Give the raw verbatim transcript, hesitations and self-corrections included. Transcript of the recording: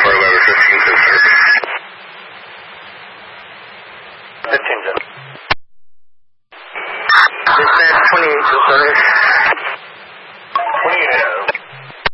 four eleven, fifteen to service. fifteen, Jim. Dispatch twenty-eight to service.